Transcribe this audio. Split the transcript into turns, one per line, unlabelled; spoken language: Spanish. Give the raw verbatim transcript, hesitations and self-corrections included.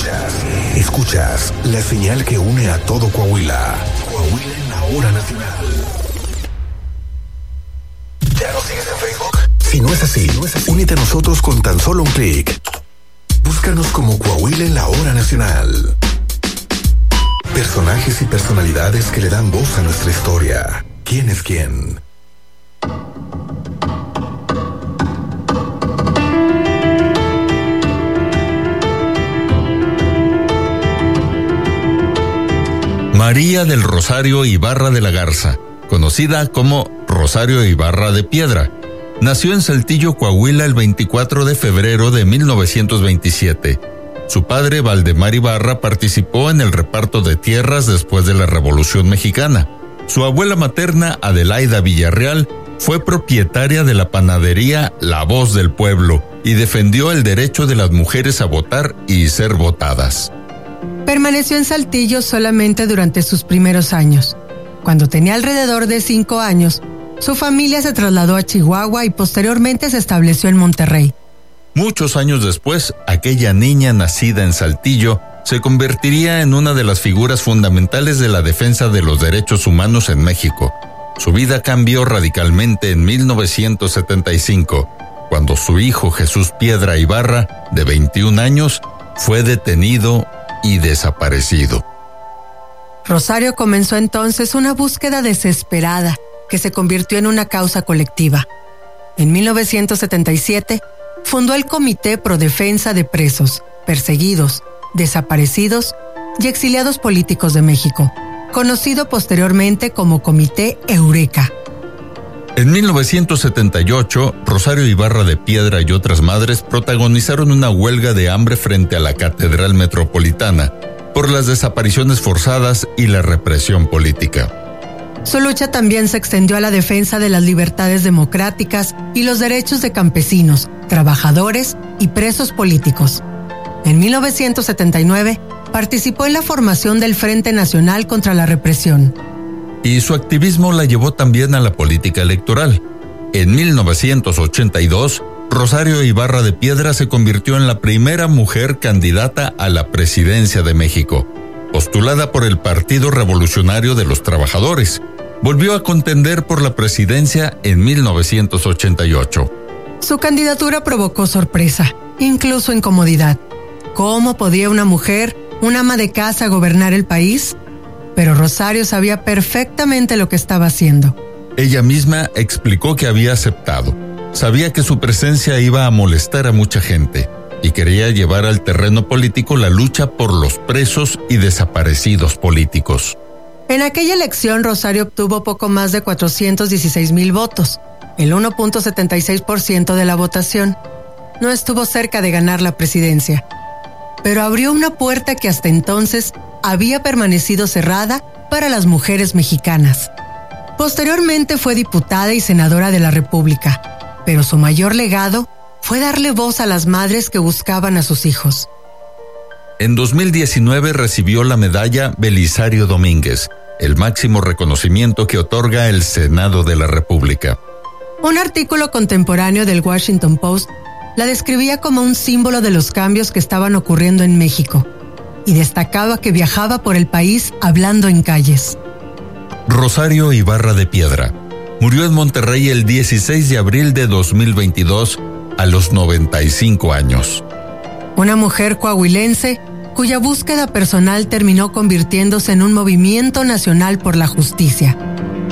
Escuchas, escuchas la señal que une a todo Coahuila. Coahuila en la hora nacional. ¿Ya nos sigues en Facebook? Si no es así, no es así, únete a nosotros con tan solo un clic. Búscanos como Coahuila en la hora nacional. Personajes y personalidades que le dan voz a nuestra historia. ¿Quién es quién?
María del Rosario Ibarra de la Garza, conocida como Rosario Ibarra de Piedra, nació en Saltillo, Coahuila, el veinticuatro de febrero de mil novecientos veintisiete. Su padre, Valdemar Ibarra, participó en el reparto de tierras después de la Revolución Mexicana. Su abuela materna, Adelaida Villarreal, fue propietaria de la panadería La Voz del Pueblo y defendió el derecho de las mujeres a votar y ser votadas.
Permaneció en Saltillo solamente durante sus primeros años. Cuando tenía alrededor de cinco años, su familia se trasladó a Chihuahua y posteriormente se estableció en Monterrey.
Muchos años después, aquella niña nacida en Saltillo se convertiría en una de las figuras fundamentales de la defensa de los derechos humanos en México. Su vida cambió radicalmente en mil novecientos setenta y cinco, cuando su hijo Jesús Piedra Ibarra, de veintiún años, fue detenido y desaparecido.
Rosario comenzó entonces una búsqueda desesperada que se convirtió en una causa colectiva. En mil novecientos setenta y siete, fundó el Comité Pro Defensa de Presos, Perseguidos, Desaparecidos y Exiliados Políticos de México, conocido posteriormente como Comité Eureka.
En mil novecientos setenta y ocho, Rosario Ibarra de Piedra y otras madres protagonizaron una huelga de hambre frente a la Catedral Metropolitana por las desapariciones forzadas y la represión política.
Su lucha también se extendió a la defensa de las libertades democráticas y los derechos de campesinos, trabajadores y presos políticos. En mil novecientos setenta y nueve, participó en la formación del Frente Nacional contra la Represión.
Y su activismo la llevó también a la política electoral. En mil novecientos ochenta y dos, Rosario Ibarra de Piedra se convirtió en la primera mujer candidata a la presidencia de México, postulada por el Partido Revolucionario de los Trabajadores. Volvió a contender por la presidencia en mil novecientos ochenta y ocho.
Su candidatura provocó sorpresa, incluso incomodidad. ¿Cómo podía una mujer, una ama de casa, gobernar el país? Pero Rosario sabía perfectamente lo que estaba haciendo.
Ella misma explicó que había aceptado. Sabía que su presencia iba a molestar a mucha gente y quería llevar al terreno político la lucha por los presos y desaparecidos políticos.
En aquella elección, Rosario obtuvo poco más de cuatrocientos dieciséis mil votos, el uno punto setenta y seis por ciento de la votación. No estuvo cerca de ganar la presidencia, pero abrió una puerta que hasta entonces había permanecido cerrada para las mujeres mexicanas. Posteriormente fue diputada y senadora de la República, pero su mayor legado fue darle voz a las madres que buscaban a sus hijos.
En dos mil diecinueve recibió la medalla Belisario Domínguez, el máximo reconocimiento que otorga el Senado de la República.
Un artículo contemporáneo del Washington Post la describía como un símbolo de los cambios que estaban ocurriendo en México y destacaba que viajaba por el país hablando en calles.
Rosario Ibarra de Piedra murió en Monterrey el dieciséis de abril de dos mil veintidós a los noventa y cinco años.
Una mujer coahuilense cuya búsqueda personal terminó convirtiéndose en un movimiento nacional por la justicia.